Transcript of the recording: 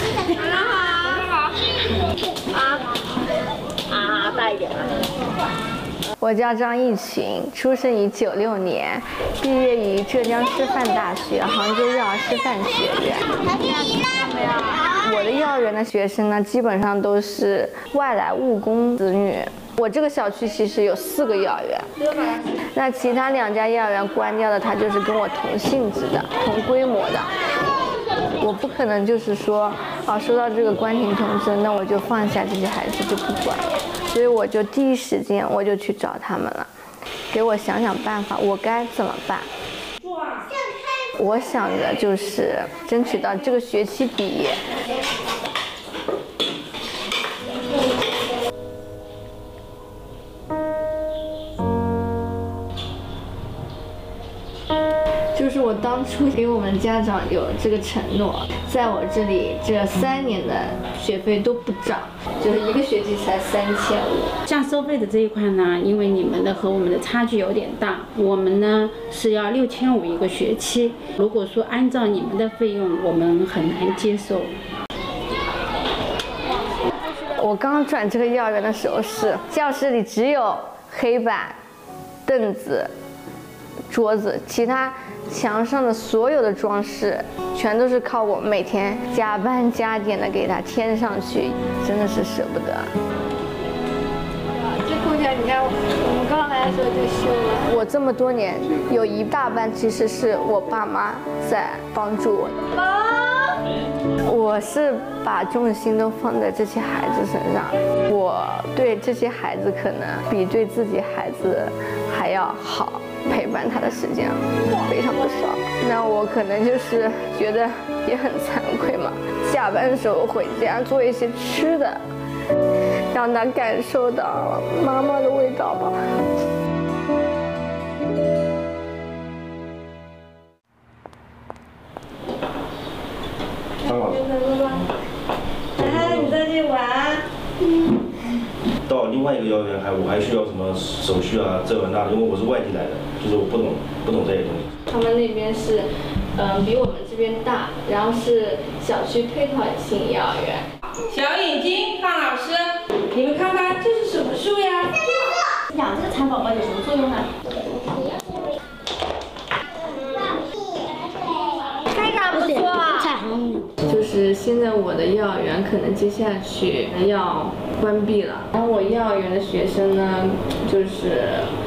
大一点啊。 我叫张艺群，出生于96年，毕业于浙江师范大学杭州幼儿师范学院。我的幼儿园的学生呢，基本上都是外来务工子女。我这个小区其实有4个幼儿园，那其他2家幼儿园关掉的，它就是跟我同性质的、同规模的。我不可能就是说，收到这个关停通知，那我就放下这些孩子就不管，所以我就第一时间我就去找他们了，给我想想办法，我该怎么办？我想着就是争取到这个学期毕业。就是我当初给我们家长有这个承诺，在我这里这3年的学费都不涨，就是1个学期才3500。 像收费的这一块呢，因为你们的和我们的差距有点大，我们呢是要65001个学期。如果说按照你们的费用，我们很难接受。 我刚转这个幼儿园的时候是教室里只有黑板、凳子、桌子，其他墙上的所有的装饰全都是靠我每天加班加点的给它添上去，真的是舍不得。这空调你看，我们刚来的时候就修了。我这么多年有一大半其实是我爸妈在帮助我。我是把重心都放在这些孩子身上，我对这些孩子可能比对自己孩子还要好，陪伴他的时间非常的少。那我可能就是觉得也很惭愧嘛，下班的时候回家做一些吃的，让他感受到妈妈的味道吧。 你在这玩？ 到另外一个幼儿园我还需要什么手续啊，这那的，因为我是外地来的，就是我不懂这些东西。 他们那边是，比我们这边大，然后是小区配套型幼儿园。 小眼睛，看老师，你们看看这是什么树呀？ 养这个蚕宝宝有什么作用呢？非常不错啊！ 就是现在我的幼儿园可能接下去要关闭了，然后我幼儿园的学生呢，就是